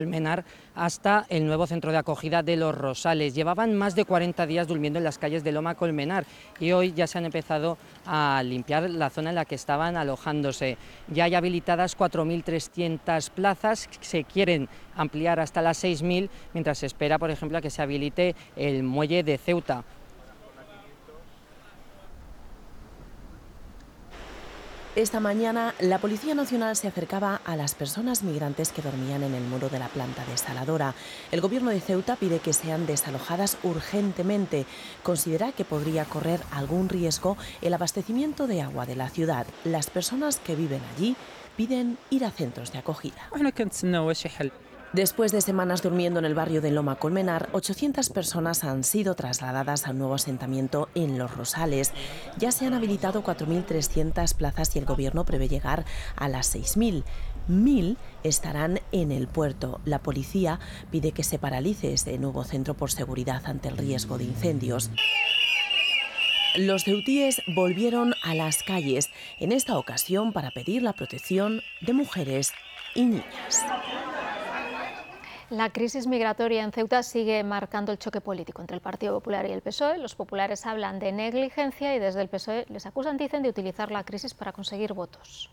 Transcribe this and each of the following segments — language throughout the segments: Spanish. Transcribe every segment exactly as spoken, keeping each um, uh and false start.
Colmenar hasta el nuevo centro de acogida de Los Rosales. Llevaban más de cuarenta días durmiendo en las calles de Loma Colmenar y hoy ya se han empezado a limpiar la zona en la que estaban alojándose. Ya hay habilitadas cuatro mil trescientas plazas, se quieren ampliar hasta las seis mil, mientras se espera, por ejemplo, a que se habilite el muelle de Ceuta. Esta mañana, la Policía Nacional se acercaba a las personas migrantes que dormían en el muro de la planta desaladora. El Gobierno de Ceuta pide que sean desalojadas urgentemente. Considera que podría correr algún riesgo el abastecimiento de agua de la ciudad. Las personas que viven allí piden ir a centros de acogida. Después de semanas durmiendo en el barrio de Loma Colmenar, ochocientas personas han sido trasladadas al nuevo asentamiento en Los Rosales. Ya se han habilitado cuatro mil trescientas plazas y el Gobierno prevé llegar a las seis mil. Mil estarán en el puerto. La policía pide que se paralice este nuevo centro por seguridad ante el riesgo de incendios. Los ceutíes volvieron a las calles, en esta ocasión para pedir la protección de mujeres y niñas. La crisis migratoria en Ceuta sigue marcando el choque político entre el Partido Popular y el P S O E. Los populares hablan de negligencia y desde el P S O E les acusan, dicen, de utilizar la crisis para conseguir votos.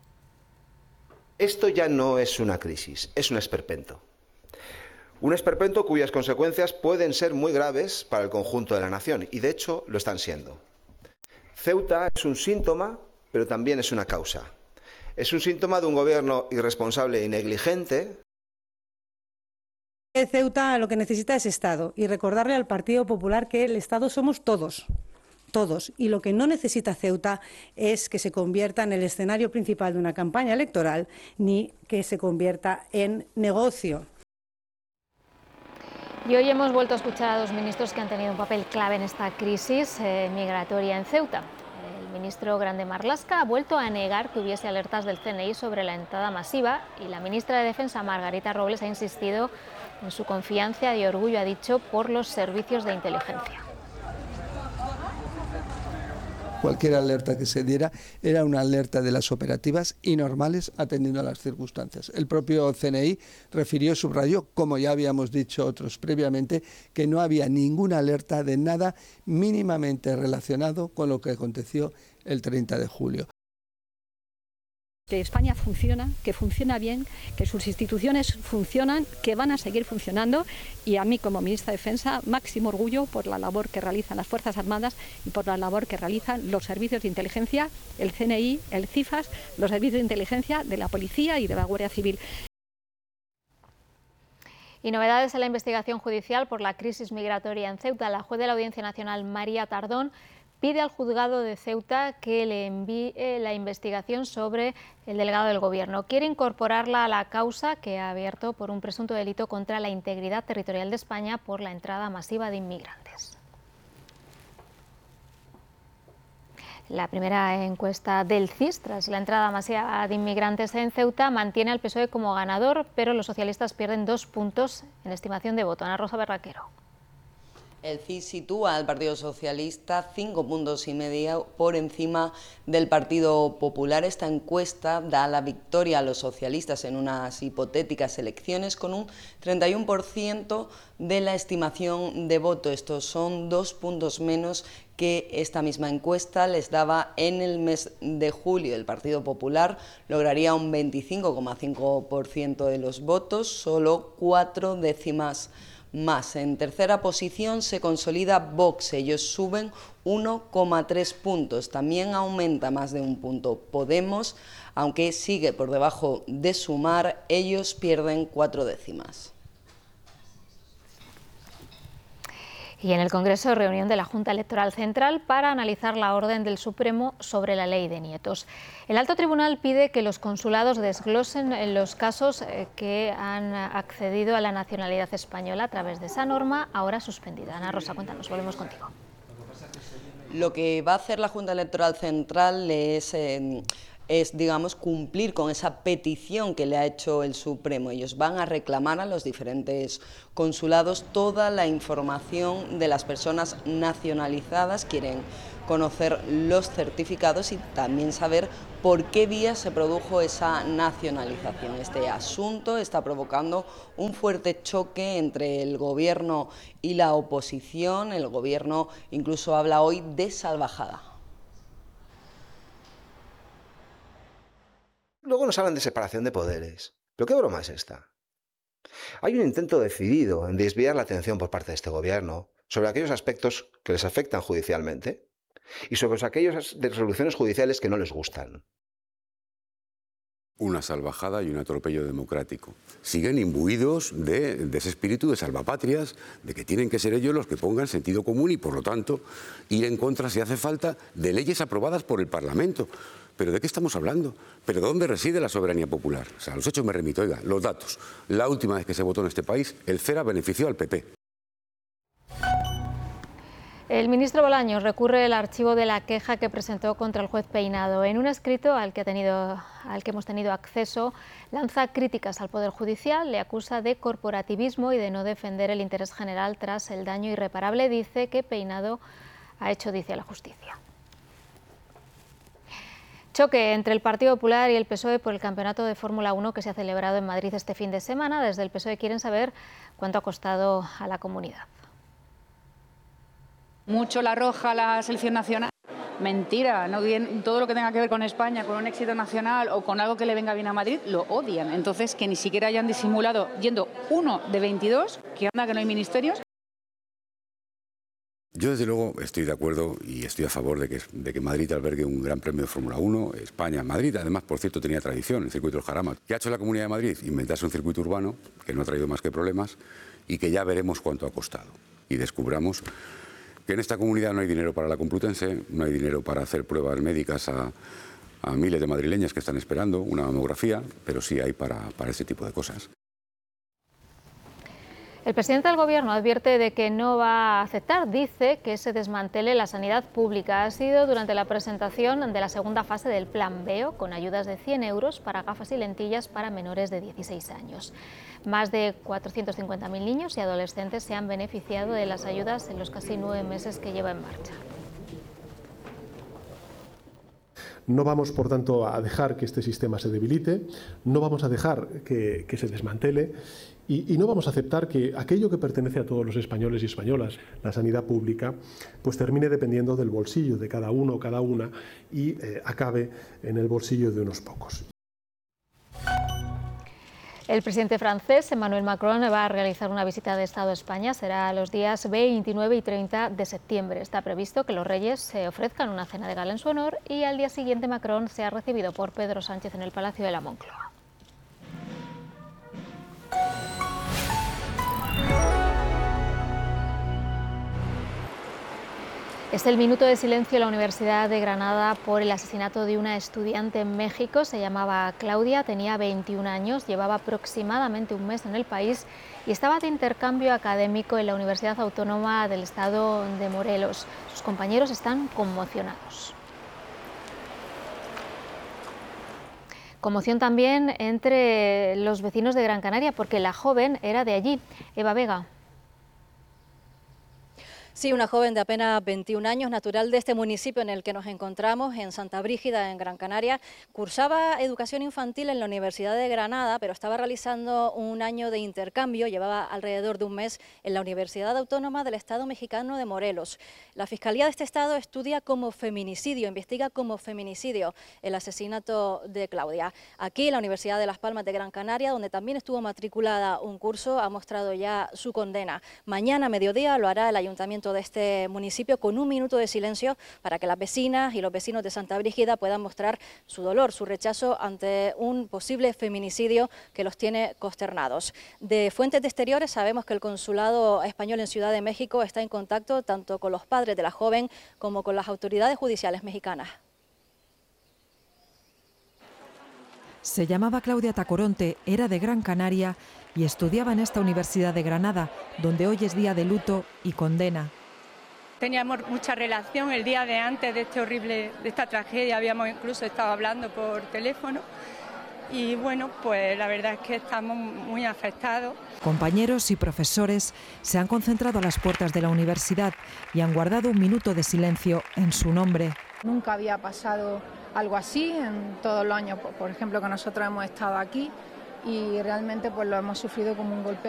Esto ya no es una crisis, es un esperpento. Un esperpento cuyas consecuencias pueden ser muy graves para el conjunto de la nación y, de hecho, lo están siendo. Ceuta es un síntoma, pero también es una causa. Es un síntoma de un gobierno irresponsable y negligente. Ceuta lo que necesita es Estado y recordarle al Partido Popular que el Estado somos todos, todos. Y lo que no necesita Ceuta es que se convierta en el escenario principal de una campaña electoral ni que se convierta en negocio. Y hoy hemos vuelto a escuchar a dos ministros que han tenido un papel clave en esta crisis eh, migratoria en Ceuta. El ministro Grande Marlaska ha vuelto a negar que hubiese alertas del C N I sobre la entrada masiva y la ministra de Defensa, Margarita Robles, ha insistido en su confianza y orgullo, ha dicho, por los servicios de inteligencia. Cualquier alerta que se diera era una alerta de las operativas y normales atendiendo a las circunstancias. El propio C N I refirió, subrayó, como ya habíamos dicho otros previamente, que no había ninguna alerta de nada mínimamente relacionado con lo que aconteció el treinta de julio. Que España funciona, que funciona bien, que sus instituciones funcionan, que van a seguir funcionando y a mí como ministra de Defensa máximo orgullo por la labor que realizan las Fuerzas Armadas y por la labor que realizan los servicios de inteligencia, el C N I, el CIFAS, los servicios de inteligencia de la Policía y de la Guardia Civil. Y novedades en la investigación judicial por la crisis migratoria en Ceuta. La juez de la Audiencia Nacional, María Tardón, pide al juzgado de Ceuta que le envíe la investigación sobre el delegado del Gobierno. Quiere incorporarla a la causa que ha abierto por un presunto delito contra la integridad territorial de España por la entrada masiva de inmigrantes. La primera encuesta del C I S, tras la entrada masiva de inmigrantes en Ceuta, mantiene al P S O E como ganador, pero los socialistas pierden dos puntos en estimación de voto. Ana Rosa Berraquero. El C I S sitúa al Partido Socialista cinco puntos y medio por encima del Partido Popular. Esta encuesta da la victoria a los socialistas en unas hipotéticas elecciones con un treinta y uno por ciento de la estimación de voto. Estos son dos puntos menos que esta misma encuesta les daba en el mes de julio. El Partido Popular lograría un veinticinco coma cinco por ciento de los votos, solo cuatro décimas más. En tercera posición se consolida Vox, ellos suben uno coma tres puntos, también aumenta más de un punto Podemos, aunque sigue por debajo de Sumar, ellos pierden cuatro décimas. Y en el Congreso, reunión de la Junta Electoral Central para analizar la orden del Supremo sobre la ley de nietos. El Alto Tribunal pide que los consulados desglosen los casos que han accedido a la nacionalidad española a través de esa norma, ahora suspendida. Ana Rosa, cuéntanos, volvemos contigo. Lo que va a hacer la Junta Electoral Central es... Eh, es, digamos, cumplir con esa petición que le ha hecho el Supremo. Ellos van a reclamar a los diferentes consulados toda la información de las personas nacionalizadas, quieren conocer los certificados y también saber por qué día se produjo esa nacionalización. Este asunto está provocando un fuerte choque entre el gobierno y la oposición. El gobierno incluso habla hoy de salvajada. Luego nos hablan de separación de poderes. ¿Pero qué broma es esta? Hay un intento decidido en desviar la atención por parte de este gobierno sobre aquellos aspectos que les afectan judicialmente y sobre aquellas resoluciones judiciales que no les gustan. Una salvajada y un atropello democrático. Siguen imbuidos de, de ese espíritu de salvapatrias, de que tienen que ser ellos los que pongan sentido común y, por lo tanto, ir en contra, si hace falta, de leyes aprobadas por el Parlamento. ¿Pero de qué estamos hablando? ¿Pero dónde reside la soberanía popular? O sea, a los hechos me remito. Oiga, los datos. La última vez que se votó en este país, el CERA benefició al P P. El ministro Bolaños recurre el archivo de la queja que presentó contra el juez Peinado. En un escrito al que, ha tenido, al que hemos tenido acceso, lanza críticas al Poder Judicial, le acusa de corporativismo y de no defender el interés general tras el daño irreparable. Dice que Peinado ha hecho, dice, a la justicia. Choque entre el Partido Popular y el P S O E por el campeonato de Fórmula uno que se ha celebrado en Madrid este fin de semana. Desde el P S O E quieren saber cuánto ha costado a la comunidad. Mucho la roja la selección nacional. Mentira, no, todo lo que tenga que ver con España, con un éxito nacional o con algo que le venga bien a Madrid, lo odian. Entonces, que ni siquiera hayan disimulado yendo uno de veintidós, que anda que no hay ministerios. Yo, desde luego, estoy de acuerdo y estoy a favor de que, de que Madrid albergue un gran premio de Fórmula uno. España, Madrid, además, por cierto, tenía tradición, el circuito del Jarama. ¿Qué ha hecho la Comunidad de Madrid? Inventarse un circuito urbano que no ha traído más que problemas y que ya veremos cuánto ha costado. Y descubramos que en esta comunidad no hay dinero para la Complutense, no hay dinero para hacer pruebas médicas a, a miles de madrileñas que están esperando una mamografía, pero sí hay para, para ese tipo de cosas. El presidente del Gobierno advierte de que no va a aceptar, dice, que se desmantele la sanidad pública. Ha sido durante la presentación de la segunda fase del Plan Veo, con ayudas de cien euros para gafas y lentillas para menores de dieciséis años. Más de cuatrocientos cincuenta mil niños y adolescentes se han beneficiado de las ayudas en los casi nueve meses que lleva en marcha. No vamos, por tanto, a dejar que este sistema se debilite, no vamos a dejar que, que se desmantele y, y no vamos a aceptar que aquello que pertenece a todos los españoles y españolas, la sanidad pública, pues termine dependiendo del bolsillo de cada uno o cada una y eh, acabe en el bolsillo de unos pocos. El presidente francés, Emmanuel Macron, va a realizar una visita de Estado a España. Será los días veintinueve y treinta de septiembre. Está previsto que los reyes se ofrezcan una cena de gala en su honor y al día siguiente Macron sea recibido por Pedro Sánchez en el Palacio de la Moncloa. Es el minuto de silencio en la Universidad de Granada por el asesinato de una estudiante en México. Se llamaba Claudia, tenía veintiún años, llevaba aproximadamente un mes en el país y estaba de intercambio académico en la Universidad Autónoma del Estado de Morelos. Sus compañeros están conmocionados. Conmoción también entre los vecinos de Gran Canaria porque la joven era de allí. Eva Vega. Sí, una joven de apenas veintiún años, natural de este municipio en el que nos encontramos, en Santa Brígida, en Gran Canaria. Cursaba educación infantil en la Universidad de Granada, pero estaba realizando un año de intercambio, llevaba alrededor de un mes en la Universidad Autónoma del Estado Mexicano de Morelos. La Fiscalía de este estado estudia como feminicidio, investiga como feminicidio el asesinato de Claudia. Aquí, en la Universidad de Las Palmas de Gran Canaria, donde también estuvo matriculada un curso, ha mostrado ya su condena. Mañana, a mediodía, lo hará el Ayuntamiento de este municipio con un minuto de silencio para que las vecinas y los vecinos de Santa Brígida puedan mostrar su dolor, su rechazo ante un posible feminicidio que los tiene consternados. De fuentes de exteriores sabemos que el Consulado Español en Ciudad de México está en contacto tanto con los padres de la joven como con las autoridades judiciales mexicanas. Se llamaba Claudia Tacoronte, era de Gran Canaria y estudiaba en esta Universidad de Granada, donde hoy es día de luto y condena. Teníamos mucha relación el día de antes de este horrible, de esta tragedia, habíamos incluso estado hablando por teléfono y bueno, pues la verdad es que estamos muy afectados. Compañeros y profesores se han concentrado a las puertas de la universidad y han guardado un minuto de silencio en su nombre. Nunca había pasado algo así en todos los años, por ejemplo, que nosotros hemos estado aquí, y realmente pues lo hemos sufrido como un golpe